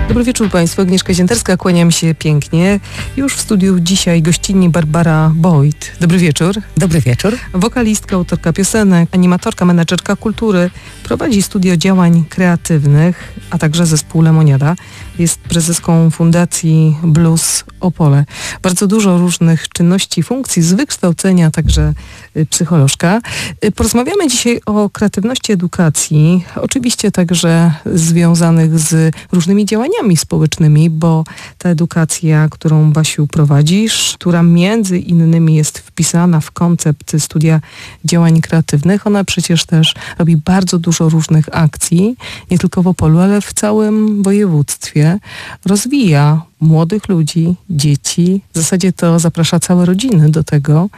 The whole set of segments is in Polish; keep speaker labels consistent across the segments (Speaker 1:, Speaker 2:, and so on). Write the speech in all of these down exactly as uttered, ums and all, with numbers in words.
Speaker 1: Dobry wieczór Państwu, Agnieszka Zięterska, kłaniam się pięknie. Już w studiu dzisiaj gościnni Barbara Boyd. Dobry wieczór.
Speaker 2: Dobry wieczór.
Speaker 1: Wokalistka, autorka piosenek, animatorka, menedżerka kultury. Prowadzi studio działań kreatywnych, a także zespół Lemoniada. Jest prezeską Fundacji Blues Opole. Bardzo dużo różnych czynności, funkcji, z wykształcenia, także psycholożka. Porozmawiamy dzisiaj o kreatywności edukacji, oczywiście także związanych z różnymi działaniami społecznymi, bo ta edukacja, którą Basiu prowadzisz, która między innymi jest wpisana w koncept studia działań kreatywnych, ona przecież też robi bardzo dużo różnych akcji, nie tylko w Opolu, ale w całym województwie. Rozwija młodych ludzi, dzieci. W zasadzie to zaprasza całe rodziny do tego,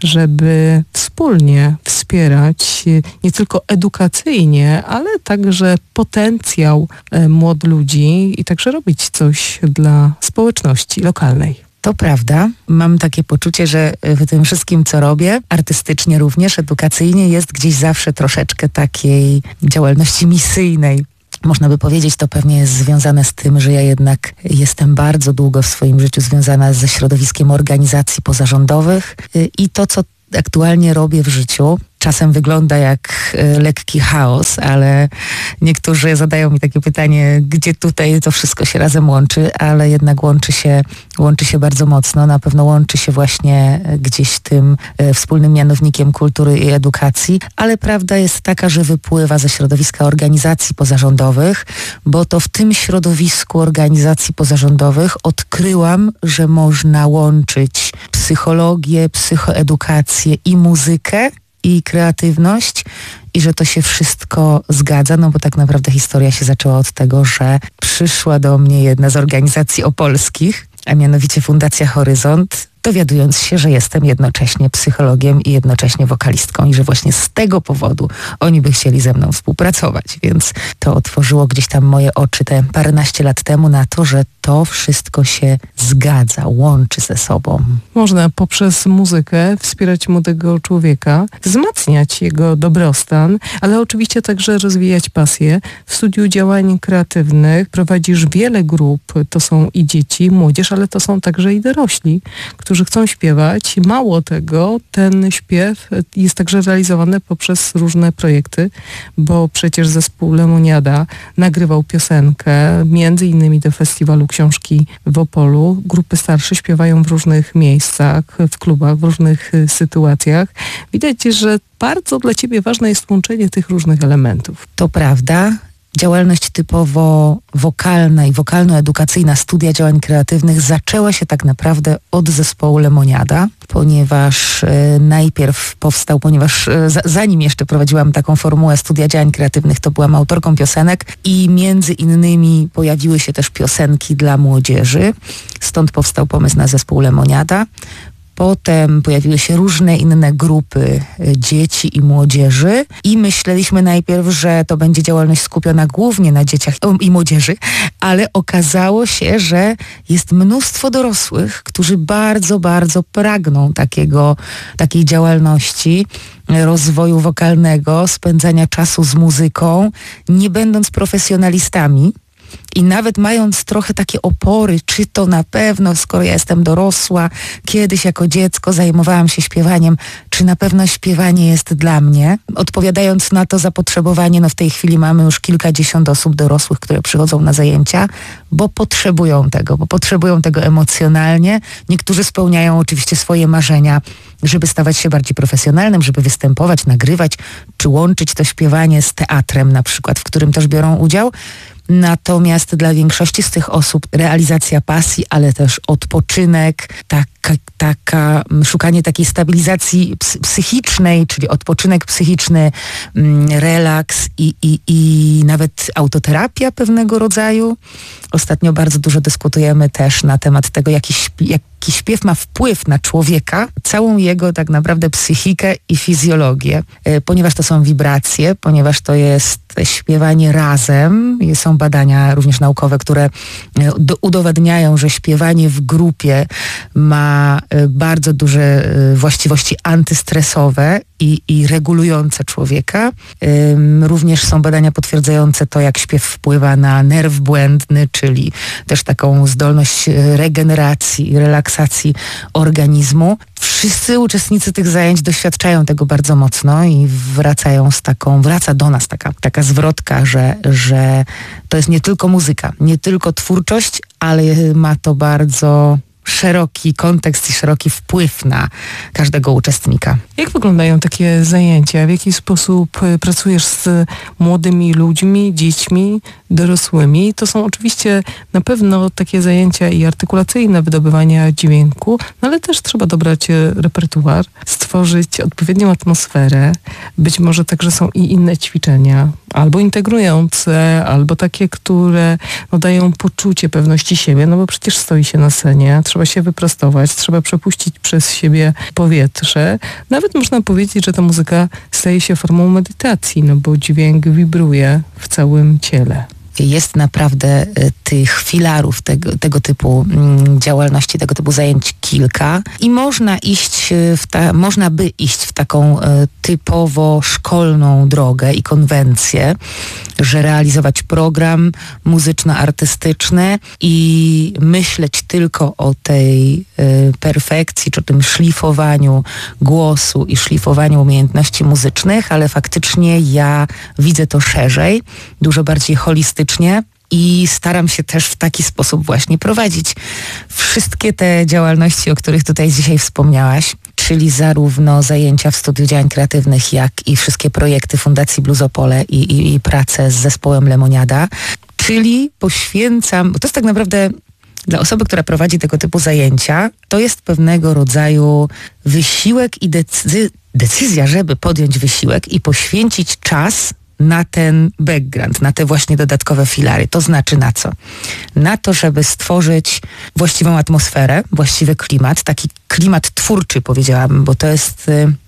Speaker 1: żeby wspólnie wspierać nie tylko edukacyjnie, ale także potencjał młodych ludzi i także robić coś dla społeczności lokalnej.
Speaker 2: To prawda. Mam takie poczucie, że w tym wszystkim, co robię, artystycznie również, edukacyjnie, jest gdzieś zawsze troszeczkę takiej działalności misyjnej. Można by powiedzieć, to pewnie jest związane z tym, że ja jednak jestem bardzo długo w swoim życiu związana ze środowiskiem organizacji pozarządowych i to, co aktualnie robię w życiu, czasem wygląda jak lekki chaos, ale niektórzy zadają mi takie pytanie, gdzie tutaj to wszystko się razem łączy, ale jednak łączy się, łączy się bardzo mocno. Na pewno łączy się właśnie gdzieś tym wspólnym mianownikiem kultury i edukacji, ale prawda jest taka, że wypływa ze środowiska organizacji pozarządowych, bo to w tym środowisku organizacji pozarządowych odkryłam, że można łączyć psychologię, psychoedukację i muzykę, i kreatywność i że to się wszystko zgadza, no bo tak naprawdę historia się zaczęła od tego, że przyszła do mnie jedna z organizacji opolskich, a mianowicie Fundacja Horyzont, dowiadując się, że jestem jednocześnie psychologiem i jednocześnie wokalistką i że właśnie z tego powodu oni by chcieli ze mną współpracować, więc to otworzyło gdzieś tam moje oczy te paręnaście lat temu na to, że to wszystko się zgadza, łączy ze sobą.
Speaker 1: Można poprzez muzykę wspierać młodego człowieka, wzmacniać jego dobrostan, ale oczywiście także rozwijać pasję. W studiu działań kreatywnych prowadzisz wiele grup, to są i dzieci, młodzież, ale to są także i dorośli, którzy którzy chcą śpiewać. Mało tego, ten śpiew jest także realizowany poprzez różne projekty, bo przecież zespół Lemoniada nagrywał piosenkę, między innymi do Festiwalu Książki w Opolu. Grupy starsze śpiewają w różnych miejscach, w klubach, w różnych sytuacjach. Widać, że bardzo dla Ciebie ważne jest łączenie tych różnych elementów.
Speaker 2: To prawda. Działalność typowo wokalna i wokalno-edukacyjna studia działań kreatywnych zaczęła się tak naprawdę od zespołu Lemoniada, ponieważ e, najpierw powstał, ponieważ e, za, zanim jeszcze prowadziłam taką formułę studia działań kreatywnych, to byłam autorką piosenek i między innymi pojawiły się też piosenki dla młodzieży, stąd powstał pomysł na zespół Lemoniada. Potem pojawiły się różne inne grupy dzieci i młodzieży i myśleliśmy najpierw, że to będzie działalność skupiona głównie na dzieciach i młodzieży, ale okazało się, że jest mnóstwo dorosłych, którzy bardzo, bardzo pragną takiego, takiej działalności, rozwoju wokalnego, spędzania czasu z muzyką, nie będąc profesjonalistami. I nawet mając trochę takie opory, czy to na pewno, skoro ja jestem dorosła, kiedyś jako dziecko zajmowałam się śpiewaniem, czy na pewno śpiewanie jest dla mnie? Odpowiadając na to zapotrzebowanie, no w tej chwili mamy już kilkadziesiąt osób dorosłych, które przychodzą na zajęcia, bo potrzebują tego, bo potrzebują tego emocjonalnie. Niektórzy spełniają oczywiście swoje marzenia, żeby stawać się bardziej profesjonalnym, żeby występować, nagrywać, czy łączyć to śpiewanie z teatrem na przykład, w którym też biorą udział. Natomiast dla większości z tych osób realizacja pasji, ale też odpoczynek, taka, taka szukanie takiej stabilizacji psychicznej, czyli odpoczynek psychiczny, relaks i, i, i nawet autoterapia pewnego rodzaju. Ostatnio bardzo dużo dyskutujemy też na temat tego, jaki, jaki śpiew ma wpływ na człowieka, całą jego tak naprawdę psychikę i fizjologię, ponieważ to są wibracje, ponieważ to jest śpiewanie razem. Są badania również naukowe, które udowadniają, że śpiewanie w grupie ma bardzo duże właściwości antystresowe i, i regulujące człowieka. Ym, również są badania potwierdzające to, jak śpiew wpływa na nerw błędny, czyli też taką zdolność regeneracji i relaksacji organizmu. Wszyscy uczestnicy tych zajęć doświadczają tego bardzo mocno i wracają z taką, wraca do nas taka, taka zwrotka, że, że to jest nie tylko muzyka, nie tylko twórczość, ale ma to bardzo szeroki kontekst i szeroki wpływ na każdego uczestnika.
Speaker 1: Jak wyglądają takie zajęcia? W jaki sposób pracujesz z młodymi ludźmi, dziećmi, dorosłymi? To są oczywiście na pewno takie zajęcia i artykulacyjne wydobywania dźwięku, no ale też trzeba dobrać repertuar, stworzyć odpowiednią atmosferę. Być może także są i inne ćwiczenia, albo integrujące, albo takie, które no, dają poczucie pewności siebie, no bo przecież stoi się na scenie, trzeba się wyprostować, trzeba przepuścić przez siebie powietrze. Nawet można powiedzieć, że ta muzyka staje się formą medytacji, no bo dźwięk wibruje w całym ciele.
Speaker 2: Jest naprawdę tych filarów tego, tego typu mm, działalności, tego typu zajęć kilka i można iść w ta, można by iść w taką e, typowo szkolną drogę i konwencję, że realizować program muzyczno-artystyczny i myśleć tylko o tej e, perfekcji, czy o tym szlifowaniu głosu i szlifowaniu umiejętności muzycznych, ale faktycznie ja widzę to szerzej, dużo bardziej holistycznie i staram się też w taki sposób właśnie prowadzić wszystkie te działalności, o których tutaj dzisiaj wspomniałaś, czyli zarówno zajęcia w Studiu Działań Kreatywnych, jak i wszystkie projekty Fundacji Blues Opole i, i, i pracę z zespołem Lemoniada, czyli poświęcam, bo to jest tak naprawdę dla osoby, która prowadzi tego typu zajęcia, to jest pewnego rodzaju wysiłek i decy- decyzja, żeby podjąć wysiłek i poświęcić czas na ten background, na te właśnie dodatkowe filary. To znaczy na co? Na to, żeby stworzyć właściwą atmosferę, właściwy klimat, taki klimat twórczy powiedziałabym, bo to jest...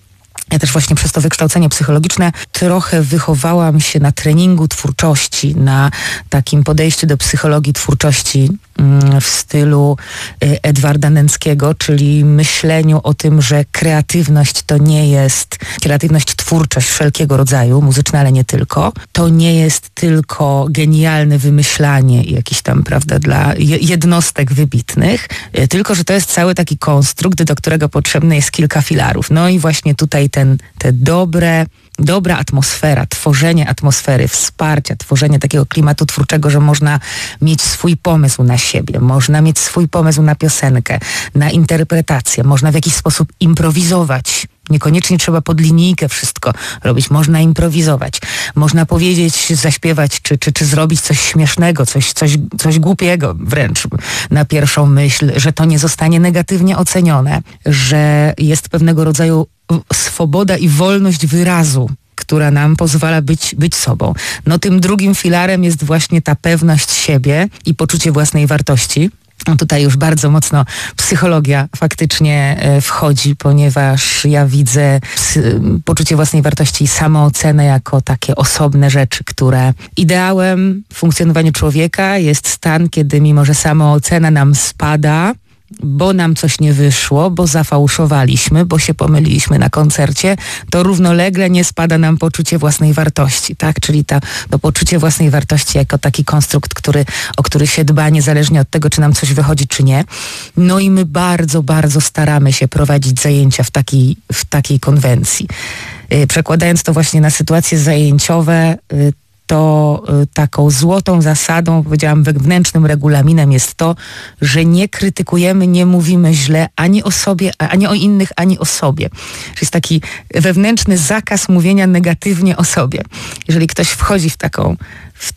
Speaker 2: Ja też właśnie przez to wykształcenie psychologiczne trochę wychowałam się na treningu twórczości, na takim podejściu do psychologii twórczości w stylu Edwarda Nęckiego, czyli myśleniu o tym, że kreatywność to nie jest, kreatywność, twórczość wszelkiego rodzaju, muzyczna, ale nie tylko, to nie jest tylko genialne wymyślanie jakichś tam, prawda, dla jednostek wybitnych, tylko że to jest cały taki konstrukt, do którego potrzebne jest kilka filarów. No i właśnie tutaj ten, te dobre, dobra atmosfera, tworzenie atmosfery, wsparcia, tworzenie takiego klimatu twórczego, że można mieć swój pomysł na siebie, można mieć swój pomysł na piosenkę, na interpretację, można w jakiś sposób improwizować. Niekoniecznie trzeba pod linijkę wszystko robić, można improwizować, można powiedzieć, zaśpiewać, czy, czy, czy zrobić coś śmiesznego, coś, coś, coś głupiego wręcz na pierwszą myśl, że to nie zostanie negatywnie ocenione, że jest pewnego rodzaju swoboda i wolność wyrazu, która nam pozwala być, być sobą. No tym drugim filarem jest właśnie ta pewność siebie i poczucie własnej wartości. No tutaj już bardzo mocno psychologia faktycznie wchodzi, ponieważ ja widzę poczucie własnej wartości i samoocenę jako takie osobne rzeczy, które ideałem w funkcjonowaniu człowieka jest stan, kiedy mimo że samoocena nam spada, bo nam coś nie wyszło, bo zafałszowaliśmy, bo się pomyliliśmy na koncercie, to równolegle nie spada nam poczucie własnej wartości, tak? Czyli ta, to poczucie własnej wartości jako taki konstrukt, który, o który się dba niezależnie od tego, czy nam coś wychodzi, czy nie. No i my bardzo, bardzo staramy się prowadzić zajęcia w takiej, w takiej konwencji. Yy, przekładając to właśnie na sytuacje zajęciowe, yy, to y, taką złotą zasadą, powiedziałam, wewnętrznym regulaminem jest to, że nie krytykujemy, nie mówimy źle ani o sobie, ani o innych, ani o sobie. Że jest taki wewnętrzny zakaz mówienia negatywnie o sobie. Jeżeli ktoś wchodzi w taką, w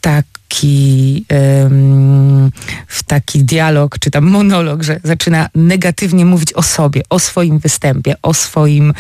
Speaker 2: taki, ym, w taki dialog, czy tam monolog, że zaczyna negatywnie mówić o sobie, o swoim występie, o swoim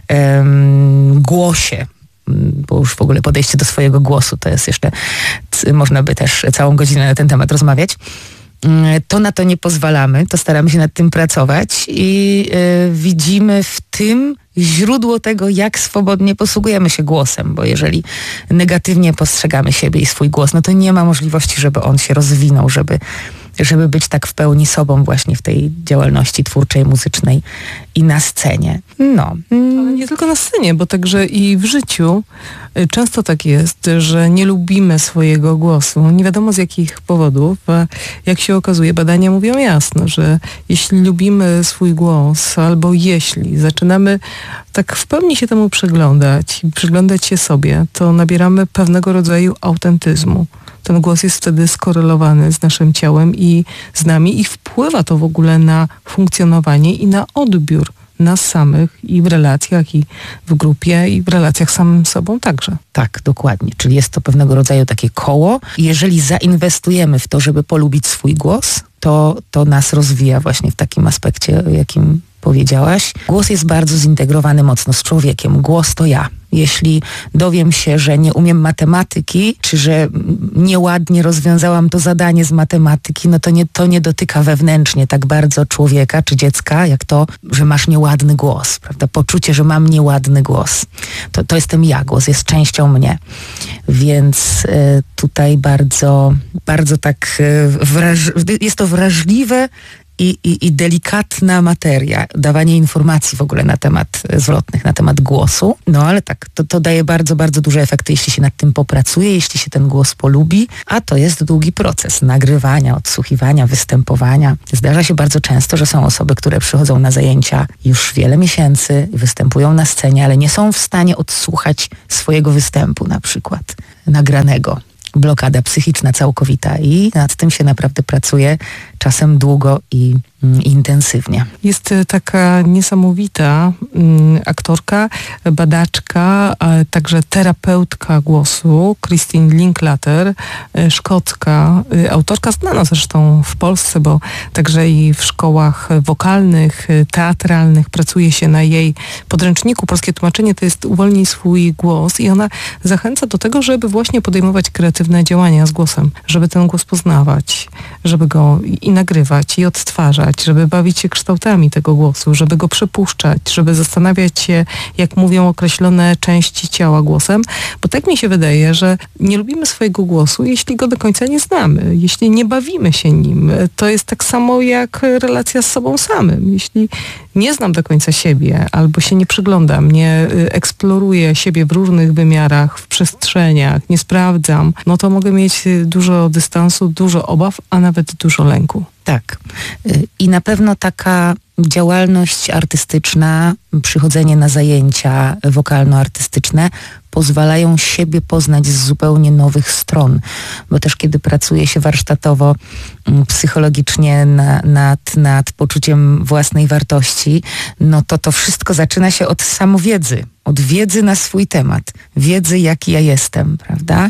Speaker 2: ym, głosie, bo już w ogóle podejście do swojego głosu to jest jeszcze, można by też całą godzinę na ten temat rozmawiać, to na to nie pozwalamy, to staramy się nad tym pracować i y, widzimy w tym źródło tego, jak swobodnie posługujemy się głosem, bo jeżeli negatywnie postrzegamy siebie i swój głos, no to nie ma możliwości, żeby on się rozwinął, żeby żeby być tak w pełni sobą właśnie w tej działalności twórczej, muzycznej i na scenie. No.
Speaker 1: Ale nie tylko na scenie, bo także i w życiu często tak jest, że nie lubimy swojego głosu. Nie wiadomo z jakich powodów. A jak się okazuje, badania mówią jasno, że jeśli lubimy swój głos, albo jeśli zaczynamy tak w pełni się temu przyglądać i przyglądać się sobie, to nabieramy pewnego rodzaju autentyzmu. Ten głos jest wtedy skorelowany z naszym ciałem i z nami i wpływa to w ogóle na funkcjonowanie i na odbiór nas samych i w relacjach, i w grupie, i w relacjach z samym sobą także.
Speaker 2: Tak, dokładnie. Czyli jest to pewnego rodzaju takie koło. Jeżeli zainwestujemy w to, żeby polubić swój głos, to, to nas rozwija właśnie w takim aspekcie, jakim powiedziałaś. Głos jest bardzo zintegrowany mocno z człowiekiem. Głos to ja. Jeśli dowiem się, że nie umiem matematyki, czy że nieładnie rozwiązałam to zadanie z matematyki, no to nie, to nie dotyka wewnętrznie tak bardzo człowieka czy dziecka, jak to, że masz nieładny głos, prawda? Poczucie, że mam nieładny głos. To, to jestem ja, głos jest częścią mnie. Więc y, tutaj bardzo, bardzo tak y, wraż, jest to wrażliwe I, i, i delikatna materia, dawanie informacji w ogóle na temat zwrotnych, na temat głosu. No ale tak, to, to daje bardzo, bardzo duże efekty, jeśli się nad tym popracuje, jeśli się ten głos polubi, a to jest długi proces nagrywania, odsłuchiwania, występowania. Zdarza się bardzo często, że są osoby, które przychodzą na zajęcia już wiele miesięcy, występują na scenie, ale nie są w stanie odsłuchać swojego występu na przykład nagranego. Blokada psychiczna całkowita i nad tym się naprawdę pracuje czasem długo i mm, intensywnie.
Speaker 1: Jest taka niesamowita mm, aktorka, badaczka, a także terapeutka głosu, Christine Linklater, szkocka, autorka znana zresztą w Polsce, bo także i w szkołach wokalnych, teatralnych pracuje się na jej podręczniku. Polskie tłumaczenie to jest Uwolnij swój głos i ona zachęca do tego, żeby właśnie podejmować kreatywne działania z głosem, żeby ten głos poznawać, żeby go i nagrywać, i odtwarzać, żeby bawić się kształtami tego głosu, żeby go przypuszczać, żeby zastanawiać się, jak mówią określone części ciała głosem, bo tak mi się wydaje, że nie lubimy swojego głosu, jeśli go do końca nie znamy, jeśli nie bawimy się nim. To jest tak samo jak relacja z sobą samym. Jeśli nie znam do końca siebie, albo się nie przyglądam, nie eksploruję siebie w różnych wymiarach, w przestrzeniach, nie sprawdzam, no to mogę mieć dużo dystansu, dużo obaw, a nawet dużo lęku.
Speaker 2: Tak. I na pewno taka działalność artystyczna, przychodzenie na zajęcia wokalno-artystyczne pozwalają siebie poznać z zupełnie nowych stron, bo też kiedy pracuje się warsztatowo, psychologicznie na, nad, nad poczuciem własnej wartości, no to to wszystko zaczyna się od samowiedzy, od wiedzy na swój temat, wiedzy jaki ja jestem, prawda?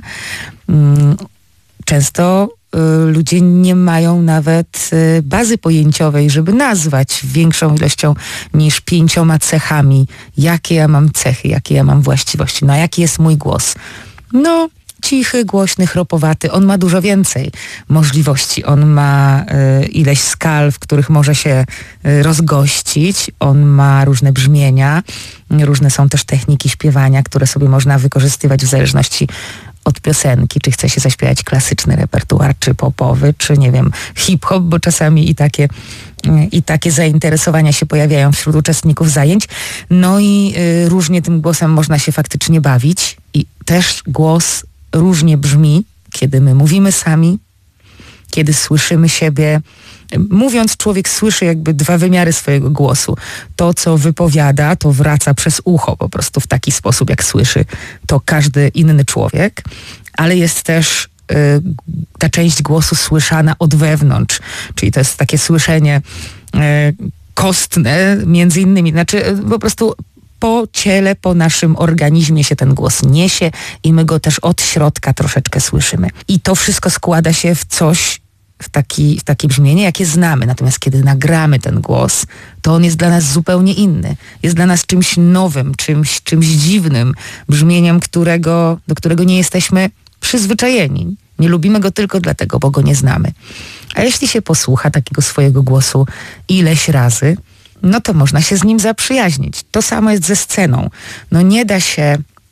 Speaker 2: Często ludzie nie mają nawet bazy pojęciowej, żeby nazwać większą ilością niż pięcioma cechami, jakie ja mam cechy, jakie ja mam właściwości. No a jaki jest mój głos? No, cichy, głośny, chropowaty. On ma dużo więcej możliwości. On ma y, ileś skal, w których może się y, rozgościć. On ma różne brzmienia. Różne są też techniki śpiewania, które sobie można wykorzystywać w zależności od piosenki, czy chce się zaśpiewać klasyczny repertuar, czy popowy, czy nie wiem, hip-hop, bo czasami i takie, i takie zainteresowania się pojawiają wśród uczestników zajęć. No i y, różnie tym głosem można się faktycznie bawić i też głos różnie brzmi, kiedy my mówimy sami, kiedy słyszymy siebie. Mówiąc, człowiek słyszy jakby dwa wymiary swojego głosu. To, co wypowiada, to wraca przez ucho po prostu w taki sposób, jak słyszy to każdy inny człowiek, ale jest też y, ta część głosu słyszana od wewnątrz, czyli to jest takie słyszenie y, kostne między innymi, znaczy y, po prostu po ciele, po naszym organizmie się ten głos niesie i my go też od środka troszeczkę słyszymy. I to wszystko składa się w coś, w, taki, w takie brzmienie, jakie znamy. Natomiast kiedy nagramy ten głos, to on jest dla nas zupełnie inny. Jest dla nas czymś nowym, czymś, czymś dziwnym, brzmieniem, którego, do którego nie jesteśmy przyzwyczajeni. Nie lubimy go tylko dlatego, bo go nie znamy. A jeśli się posłucha takiego swojego głosu ileś razy, no to można się z nim zaprzyjaźnić. To samo jest ze sceną. No nie da się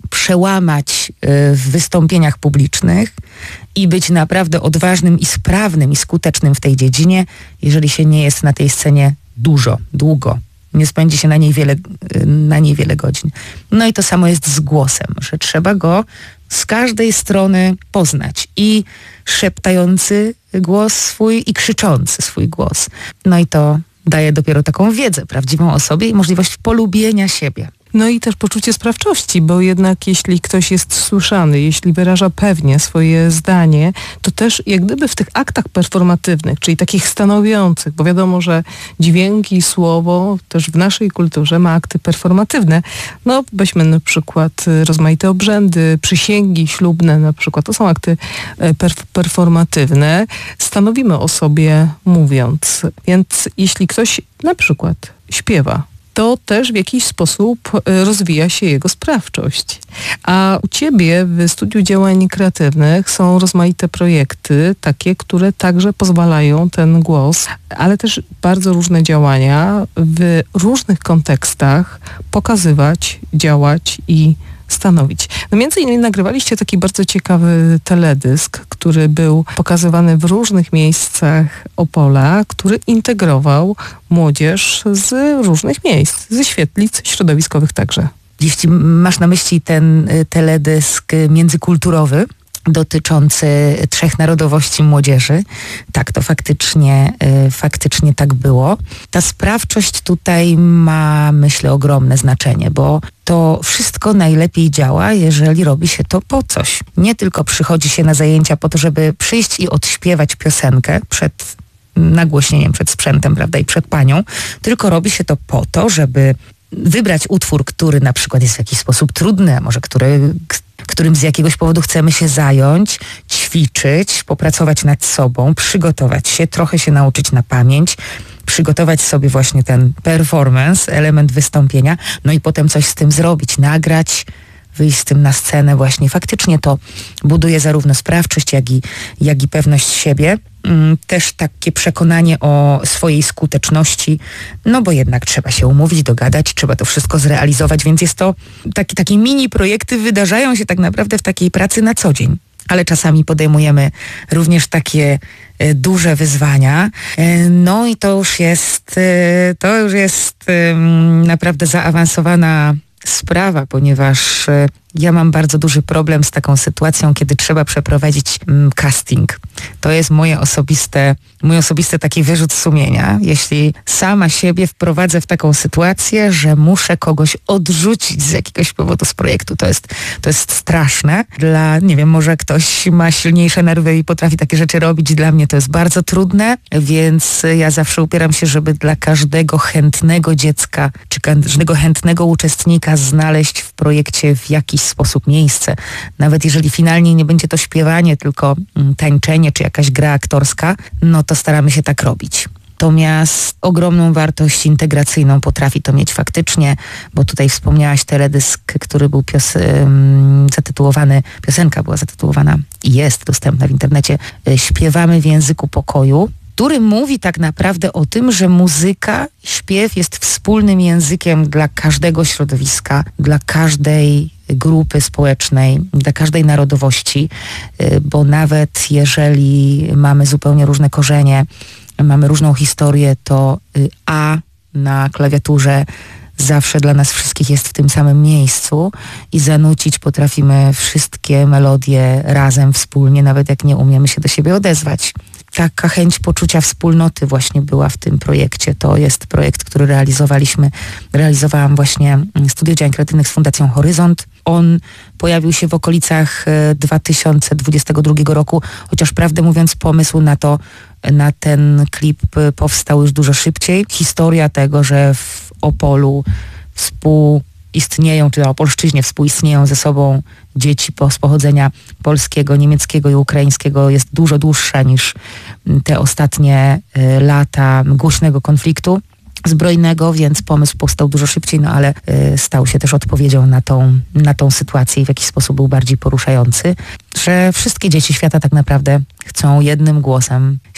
Speaker 2: przełamać w wystąpieniach publicznych i być naprawdę odważnym i sprawnym i skutecznym w tej dziedzinie, jeżeli się nie jest na tej scenie dużo, długo. Nie spędzi się na niej wiele, na niej wiele godzin. No i to samo jest z głosem, że trzeba go z każdej strony poznać. I szeptający głos swój, i krzyczący swój głos. No i to daje dopiero taką wiedzę prawdziwą o sobie i możliwość polubienia siebie.
Speaker 1: No i też poczucie sprawczości, bo jednak jeśli ktoś jest słyszany, jeśli wyraża pewnie swoje zdanie, to też jak gdyby w tych aktach performatywnych, czyli takich stanowiących, bo wiadomo, że dźwięki, słowo też w naszej kulturze ma akty performatywne. No weźmy na przykład rozmaite obrzędy, przysięgi ślubne na przykład, to są akty perf- performatywne. Stanowimy o sobie mówiąc, więc jeśli ktoś na przykład śpiewa, to też w jakiś sposób rozwija się jego sprawczość. A u Ciebie w Studiu Działań Kreatywnych są rozmaite projekty, takie, które także pozwalają ten głos, ale też bardzo różne działania w różnych kontekstach pokazywać, działać i stanowić. No między innymi nagrywaliście taki bardzo ciekawy teledysk, który był pokazywany w różnych miejscach Opola, który integrował młodzież z różnych miejsc, ze świetlic środowiskowych także.
Speaker 2: Jeśli masz na myśli ten teledysk międzykulturowy, dotyczący trzech narodowości młodzieży. Tak, to faktycznie, y, faktycznie tak było. Ta sprawczość tutaj ma, myślę, ogromne znaczenie, bo to wszystko najlepiej działa, jeżeli robi się to po coś. Nie tylko przychodzi się na zajęcia po to, żeby przyjść i odśpiewać piosenkę przed nagłośnieniem, przed sprzętem, prawda, i przed panią, tylko robi się to po to, żeby wybrać utwór, który na przykład jest w jakiś sposób trudny, a może który, którym z jakiegoś powodu chcemy się zająć, ćwiczyć, popracować nad sobą, przygotować się, trochę się nauczyć na pamięć, przygotować sobie właśnie ten performance, element wystąpienia, no i potem coś z tym zrobić, nagrać, wyjść z tym na scenę właśnie. Faktycznie to buduje zarówno sprawczość, jak i, jak i pewność siebie. Też takie przekonanie o swojej skuteczności, no bo jednak trzeba się umówić, dogadać, trzeba to wszystko zrealizować, więc jest to, taki, takie mini projekty wydarzają się tak naprawdę w takiej pracy na co dzień. Ale czasami podejmujemy również takie e, duże wyzwania. E, no i to już jest, e, to już jest e, naprawdę zaawansowana sprawa, ponieważ e, ja mam bardzo duży problem z taką sytuacją, kiedy trzeba przeprowadzić mm, casting. To jest moje osobiste, mój osobisty taki wyrzut sumienia, jeśli sama siebie wprowadzę w taką sytuację, że muszę kogoś odrzucić z jakiegoś powodu z projektu. To jest, to jest straszne. Dla, nie wiem, może ktoś ma silniejsze nerwy i potrafi takie rzeczy robić. Dla mnie to jest bardzo trudne, więc ja zawsze upieram się, żeby dla każdego chętnego dziecka, czy każdego chętnego uczestnika znaleźć w projekcie w jakiś sposób miejsce. Nawet jeżeli finalnie nie będzie to śpiewanie, tylko tańczenie czy jakaś gra aktorska, no to staramy się tak robić. Natomiast ogromną wartość integracyjną potrafi to mieć faktycznie, bo tutaj wspomniałaś teledysk, który był pios- zatytułowany, piosenka była zatytułowana i jest dostępna w internecie, Śpiewamy w języku pokoju, który mówi tak naprawdę o tym, że muzyka, śpiew jest wspólnym językiem dla każdego środowiska, dla każdej grupy społecznej, dla każdej narodowości, bo nawet jeżeli mamy zupełnie różne korzenie, mamy różną historię, to A na klawiaturze zawsze dla nas wszystkich jest w tym samym miejscu i zanucić potrafimy wszystkie melodie razem, wspólnie, nawet jak nie umiemy się do siebie odezwać. Taka chęć poczucia wspólnoty właśnie była w tym projekcie. To jest projekt, który realizowaliśmy, realizowałam właśnie Studio Działań Kreatywnych z Fundacją Horyzont. On pojawił się w okolicach dwa tysiące dwudziestego drugiego roku, chociaż prawdę mówiąc pomysł na to, na ten klip powstał już dużo szybciej. Historia tego, że w Opolu współistnieją, czy na Opolszczyźnie współistnieją ze sobą dzieci z pochodzenia polskiego, niemieckiego i ukraińskiego, jest dużo dłuższa niż te ostatnie lata głośnego konfliktu zbrojnego, więc pomysł powstał dużo szybciej, no ale y, stał się też odpowiedzią na tą, na tą sytuację i w jakiś sposób był bardziej poruszający, że wszystkie dzieci świata tak naprawdę chcą jednym głosem śpiewać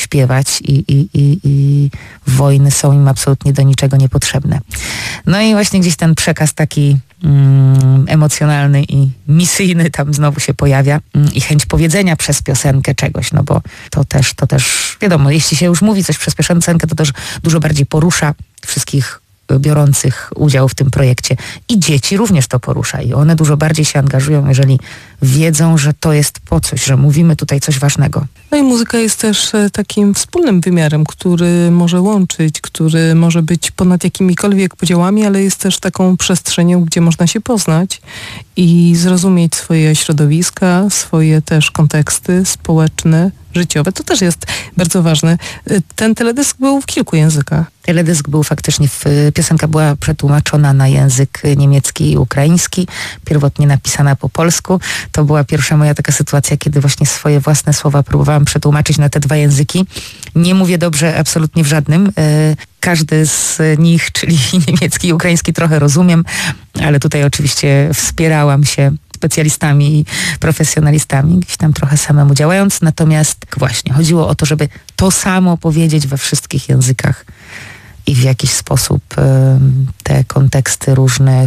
Speaker 2: śpiewać i, i, i, i wojny są im absolutnie do niczego niepotrzebne. No i właśnie gdzieś ten przekaz taki mm, emocjonalny i misyjny tam znowu się pojawia mm, i chęć powiedzenia przez piosenkę czegoś, no bo to też, to też wiadomo, jeśli się już mówi coś przez piosenkę, to też dużo bardziej porusza wszystkich biorących udział w tym projekcie. I dzieci również to porusza i one dużo bardziej się angażują, jeżeli wiedzą, że to jest po coś, że mówimy tutaj coś ważnego.
Speaker 1: No i muzyka jest też takim wspólnym wymiarem, który może łączyć, który może być ponad jakimikolwiek podziałami, ale jest też taką przestrzenią, gdzie można się poznać i zrozumieć swoje środowiska, swoje też konteksty społeczne, życiowe. To też jest bardzo ważne. Ten teledysk był w kilku językach.
Speaker 2: Teledysk był faktycznie, w, piosenka była przetłumaczona na język niemiecki i ukraiński, pierwotnie napisana po polsku. To była pierwsza moja taka sytuacja, kiedy właśnie swoje własne słowa próbowałam przetłumaczyć na te dwa języki. Nie mówię dobrze absolutnie w żadnym. Każdy z nich, czyli niemiecki i ukraiński, trochę rozumiem, ale tutaj oczywiście wspierałam się specjalistami i profesjonalistami, gdzieś tam trochę samemu działając. Natomiast właśnie chodziło o to, żeby to samo powiedzieć we wszystkich językach i w jakiś sposób y, te konteksty różne,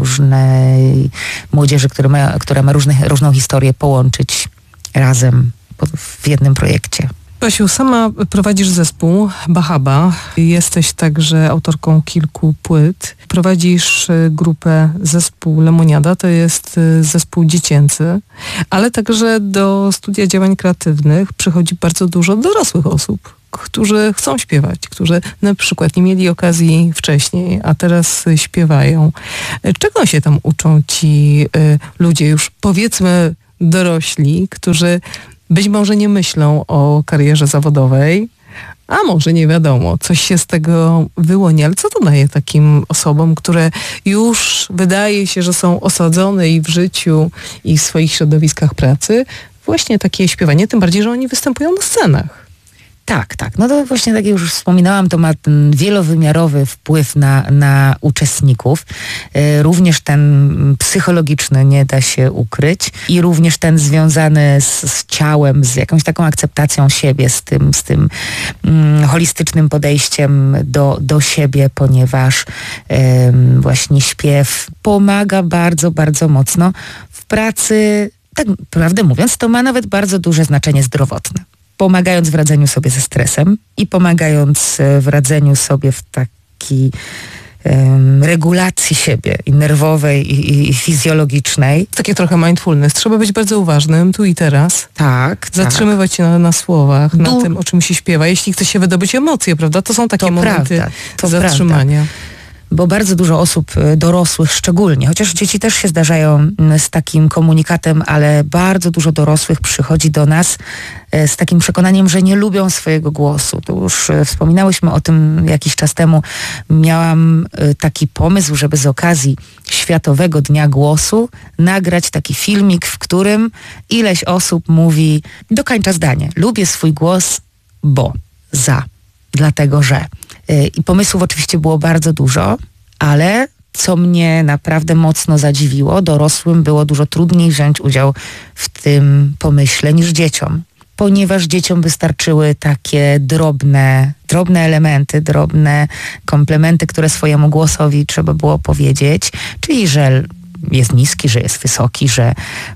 Speaker 2: różnej młodzieży, która ma, która ma różne, różną historię, połączyć razem w jednym projekcie.
Speaker 1: Basiu, sama prowadzisz zespół Bahaba. Jesteś także autorką kilku płyt. Prowadzisz grupę Zespół Lemoniada, to jest zespół dziecięcy, ale także do Studia Działań Kreatywnych przychodzi bardzo dużo dorosłych osób, którzy chcą śpiewać, którzy na przykład nie mieli okazji wcześniej, a teraz śpiewają. Czego się tam uczą ci y, ludzie już powiedzmy dorośli, którzy być może nie myślą o karierze zawodowej, a może nie wiadomo, coś się z tego wyłoni, ale co to daje takim osobom, które już wydaje się, że są osadzone i w życiu, i w swoich środowiskach pracy, właśnie takie śpiewanie, tym bardziej, że oni występują na scenach.
Speaker 2: Tak, tak. No to właśnie tak jak już wspominałam, to ma ten wielowymiarowy wpływ na, na uczestników. Yy, również ten psychologiczny nie da się ukryć i również ten związany z, z ciałem, z jakąś taką akceptacją siebie, z tym, z tym mm, holistycznym podejściem do, do siebie, ponieważ yy, właśnie śpiew pomaga bardzo, bardzo mocno w pracy. Tak prawdę mówiąc, to ma nawet bardzo duże znaczenie zdrowotne. Pomagając w radzeniu sobie ze stresem i pomagając w radzeniu sobie w takiej um, regulacji siebie i nerwowej i, i, i fizjologicznej.
Speaker 1: Takie trochę mindfulness. Trzeba być bardzo uważnym tu i teraz.
Speaker 2: Tak.
Speaker 1: Zatrzymywać tak. się na, na słowach, du- na tym, o czym się śpiewa. Jeśli chce się wydobyć emocje, prawda? To są takie
Speaker 2: to
Speaker 1: momenty
Speaker 2: prawda, to
Speaker 1: zatrzymania.
Speaker 2: Prawda. Bo bardzo dużo osób dorosłych szczególnie, chociaż dzieci też się zdarzają z takim komunikatem, ale bardzo dużo dorosłych przychodzi do nas z takim przekonaniem, że nie lubią swojego głosu. To już wspominałyśmy o tym jakiś czas temu. Miałam taki pomysł, żeby z okazji Światowego Dnia Głosu nagrać taki filmik, w którym ileś osób mówi, dokończa zdanie. Lubię swój głos, bo, za, dlatego, że. I pomysłów oczywiście było bardzo dużo, ale co mnie naprawdę mocno zadziwiło, dorosłym było dużo trudniej wziąć udział w tym pomyśle niż dzieciom. Ponieważ dzieciom wystarczyły takie drobne, drobne elementy, drobne komplementy, które swojemu głosowi trzeba było powiedzieć, czyli że jest niski, że jest wysoki, że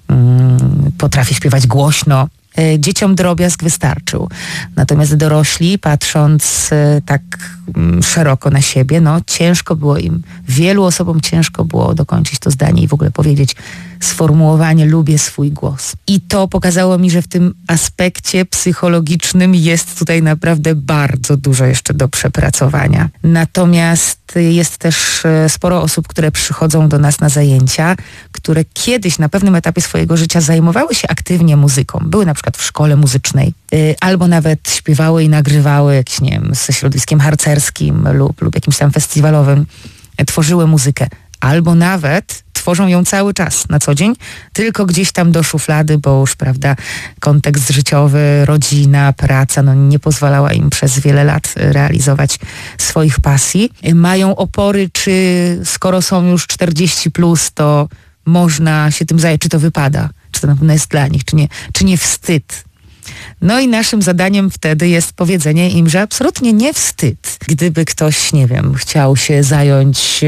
Speaker 2: mm, potrafi śpiewać głośno. Dzieciom drobiazg wystarczył. Natomiast dorośli, patrząc tak szeroko na siebie, no ciężko było im, wielu osobom ciężko było dokończyć to zdanie i w ogóle powiedzieć sformułowanie lubię swój głos. I to pokazało mi, że w tym aspekcie psychologicznym jest tutaj naprawdę bardzo dużo jeszcze do przepracowania. Natomiast jest też sporo osób, które przychodzą do nas na zajęcia, które kiedyś na pewnym etapie swojego życia zajmowały się aktywnie muzyką. Były na przykład w szkole muzycznej, albo nawet śpiewały i nagrywały jakieś, nie wiem, ze środowiskiem harcerskim lub, lub jakimś tam festiwalowym, tworzyły muzykę. Albo nawet tworzą ją cały czas, na co dzień, tylko gdzieś tam do szuflady, bo już, prawda, kontekst życiowy, rodzina, praca, no nie pozwalała im przez wiele lat realizować swoich pasji. Mają opory, czy skoro są już czterdzieści plus, to można się tym zająć, czy to wypada, czy to na pewno jest dla nich, czy nie, czy nie wstyd. No i naszym zadaniem wtedy jest powiedzenie im, że absolutnie nie wstyd. Gdyby ktoś, nie wiem, chciał się zająć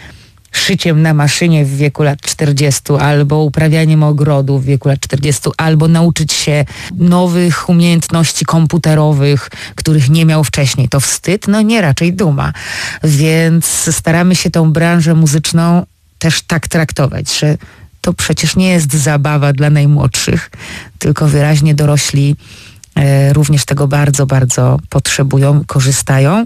Speaker 2: szyciem na maszynie w wieku lat czterdziestu, albo uprawianiem ogrodu w wieku lat czterdziestu, albo nauczyć się nowych umiejętności komputerowych, których nie miał wcześniej. To wstyd? No nie, raczej duma. Więc staramy się tą branżę muzyczną też tak traktować, że to przecież nie jest zabawa dla najmłodszych, tylko wyraźnie dorośli e, również tego bardzo, bardzo potrzebują, korzystają,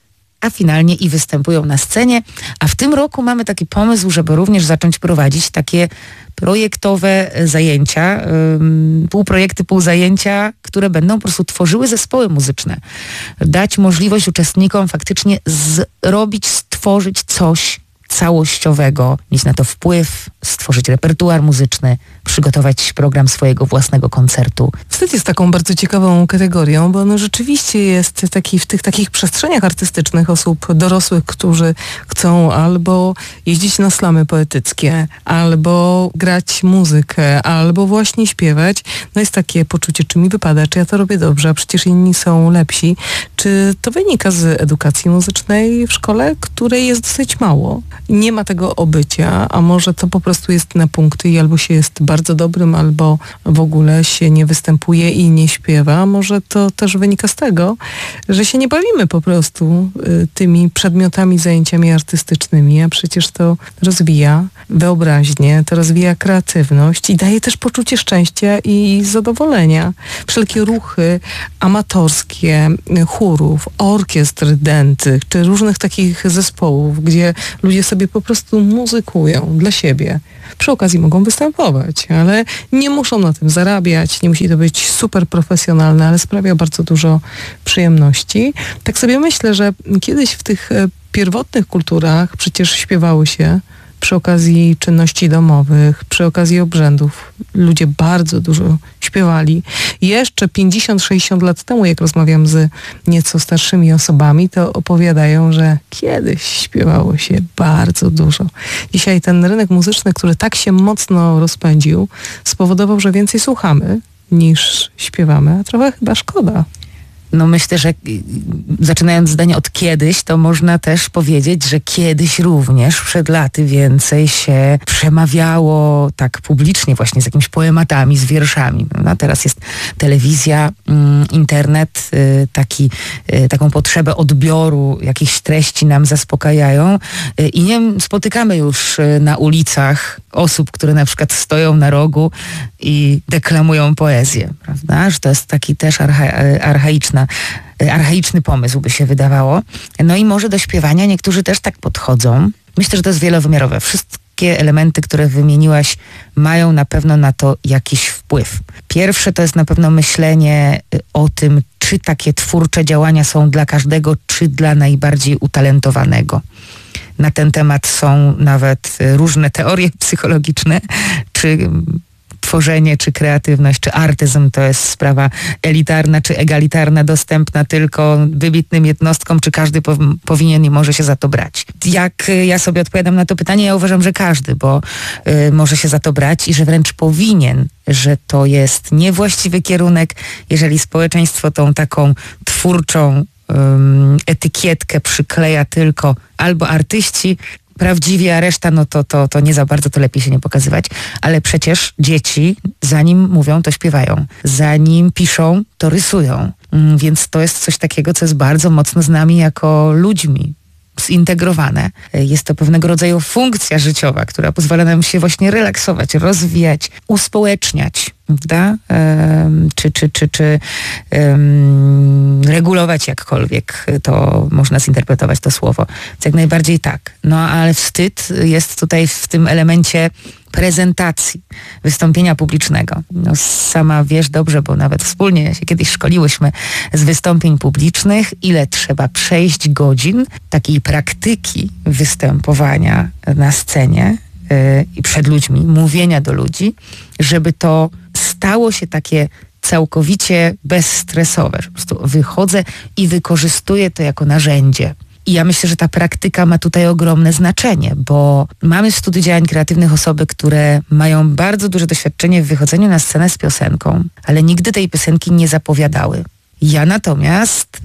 Speaker 2: a finalnie i występują na scenie. A w tym roku mamy taki pomysł, żeby również zacząć prowadzić takie projektowe zajęcia, um, półprojekty, półzajęcia, które będą po prostu tworzyły zespoły muzyczne. Dać możliwość uczestnikom faktycznie zrobić, stworzyć coś całościowego, mieć na to wpływ, stworzyć repertuar muzyczny, przygotować program swojego własnego koncertu.
Speaker 1: Wstyd jest taką bardzo ciekawą kategorią, bo no rzeczywiście jest taki w tych takich przestrzeniach artystycznych osób dorosłych, którzy chcą albo jeździć na slamy poetyckie, albo grać muzykę, albo właśnie śpiewać. No jest takie poczucie, czy mi wypada, czy ja to robię dobrze, a przecież inni są lepsi. Czy to wynika z edukacji muzycznej w szkole, której jest dosyć mało? Nie ma tego obycia, a może to po prostu jest na punkty i albo się jest bardzo dobrym, albo w ogóle się nie występuje i nie śpiewa. Może to też wynika z tego, że się nie bawimy po prostu y, tymi przedmiotami, zajęciami artystycznymi, a przecież to rozwija wyobraźnię, to rozwija kreatywność i daje też poczucie szczęścia i zadowolenia. Wszelkie ruchy amatorskie, chórów, orkiestr dętych, czy różnych takich zespołów, gdzie ludzie sobie po prostu muzykują dla siebie. Przy okazji mogą występować, ale nie muszą na tym zarabiać, nie musi to być super profesjonalne, ale sprawia bardzo dużo przyjemności. Tak sobie myślę, że kiedyś w tych pierwotnych kulturach przecież śpiewało się przy okazji czynności domowych, przy okazji obrzędów. Ludzie bardzo dużo śpiewali. Jeszcze pięćdziesiąt sześćdziesiąt lat temu, jak rozmawiam z nieco starszymi osobami, to opowiadają, że kiedyś śpiewało się bardzo dużo. Dzisiaj ten rynek muzyczny, który tak się mocno rozpędził, spowodował, że więcej słuchamy niż śpiewamy, a trochę chyba szkoda.
Speaker 2: No myślę, że zaczynając zdanie od kiedyś, to można też powiedzieć, że kiedyś również przed laty więcej się przemawiało tak publicznie właśnie z jakimiś poematami, z wierszami. No, teraz jest telewizja, internet, taki, taką potrzebę odbioru jakichś treści nam zaspokajają i nie spotykamy już na ulicach osób, które na przykład stoją na rogu i deklamują poezję, prawda? Że to jest taki też archa- archaiczna archaiczny pomysł, by się wydawało. No i może do śpiewania niektórzy też tak podchodzą. Myślę, że to jest wielowymiarowe. Wszystkie elementy, które wymieniłaś, mają na pewno na to jakiś wpływ. Pierwsze to jest na pewno myślenie o tym, czy takie twórcze działania są dla każdego, czy dla najbardziej utalentowanego. Na ten temat są nawet różne teorie psychologiczne, czy tworzenie, czy kreatywność, czy artyzm to jest sprawa elitarna, czy egalitarna, dostępna tylko wybitnym jednostkom, czy każdy po, powinien i może się za to brać. Jak ja sobie odpowiadam na to pytanie, ja uważam, że każdy, bo y, może się za to brać i że wręcz powinien, że to jest niewłaściwy kierunek, jeżeli społeczeństwo tą taką twórczą um, etykietkę przykleja tylko albo artyści, prawdziwie, a reszta, no to, to, to nie za bardzo, to lepiej się nie pokazywać. Ale przecież dzieci, zanim mówią, to śpiewają. Zanim piszą, to rysują. Więc to jest coś takiego, co jest bardzo mocno z nami jako ludźmi zintegrowane. Jest to pewnego rodzaju funkcja życiowa, która pozwala nam się właśnie relaksować, rozwijać, uspołeczniać, prawda? Um, czy czy, czy, czy um, regulować jakkolwiek to można zinterpretować to słowo. Więc jak najbardziej tak. No ale wstyd jest tutaj w tym elemencie prezentacji, wystąpienia publicznego. No, sama wiesz dobrze, bo nawet wspólnie się kiedyś szkoliłyśmy z wystąpień publicznych, ile trzeba przejść godzin takiej praktyki występowania na scenie yy, i przed ludźmi, mówienia do ludzi, żeby to stało się takie całkowicie bezstresowe. Po prostu wychodzę i wykorzystuję to jako narzędzie. I ja myślę, że ta praktyka ma tutaj ogromne znaczenie, bo mamy w studiu działań kreatywnych osoby, które mają bardzo duże doświadczenie w wychodzeniu na scenę z piosenką, ale nigdy tej piosenki nie zapowiadały. Ja natomiast,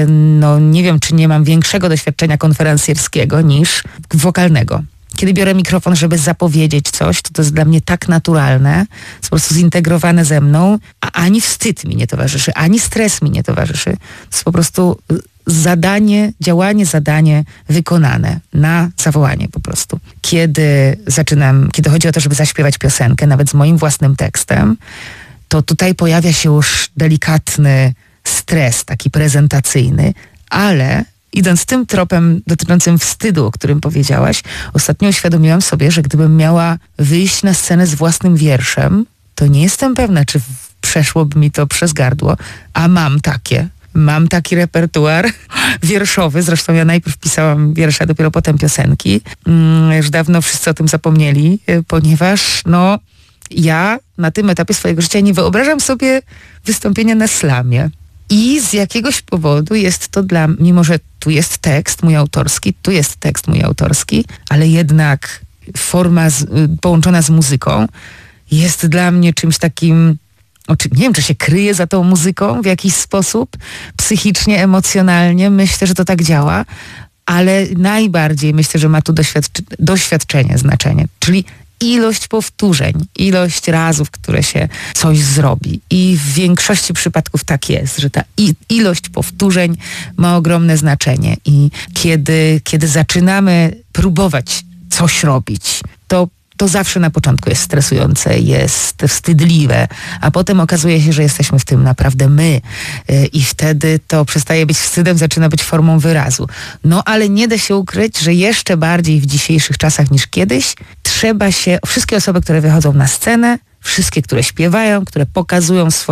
Speaker 2: no nie wiem, czy nie mam większego doświadczenia konferencjerskiego niż wokalnego. Kiedy biorę mikrofon, żeby zapowiedzieć coś, to to jest dla mnie tak naturalne, jest po prostu zintegrowane ze mną, a ani wstyd mi nie towarzyszy, ani stres mi nie towarzyszy. To jest po prostu zadanie, działanie, zadanie wykonane na zawołanie po prostu. Kiedy zaczynam, kiedy chodzi o to, żeby zaśpiewać piosenkę, nawet z moim własnym tekstem, to tutaj pojawia się już delikatny stres, taki prezentacyjny, ale idąc tym tropem dotyczącym wstydu, o którym powiedziałaś, ostatnio uświadomiłam sobie, że gdybym miała wyjść na scenę z własnym wierszem, to nie jestem pewna, czy przeszłoby mi to przez gardło, a mam takie. Mam taki repertuar wierszowy, zresztą ja najpierw pisałam wiersze, a dopiero potem piosenki. Mm, już dawno wszyscy o tym zapomnieli, ponieważ no ja na tym etapie swojego życia nie wyobrażam sobie wystąpienia na slamie. I z jakiegoś powodu jest to dla mnie, mimo że tu jest tekst mój autorski, tu jest tekst mój autorski, ale jednak forma z, połączona z muzyką jest dla mnie czymś takim, nie wiem, czy się kryje za tą muzyką w jakiś sposób, psychicznie, emocjonalnie, myślę, że to tak działa, ale najbardziej myślę, że ma tu doświadczy- doświadczenie znaczenie, czyli ilość powtórzeń, ilość razów, które się coś zrobi. I w większości przypadków tak jest, że ta i, ilość powtórzeń ma ogromne znaczenie. I kiedy, kiedy zaczynamy próbować coś robić, to to zawsze na początku jest stresujące, jest wstydliwe, a potem okazuje się, że jesteśmy w tym naprawdę my i wtedy to przestaje być wstydem, zaczyna być formą wyrazu. No ale nie da się ukryć, że jeszcze bardziej w dzisiejszych czasach niż kiedyś trzeba się, wszystkie osoby, które wychodzą na scenę, wszystkie, które śpiewają, które pokazują swoje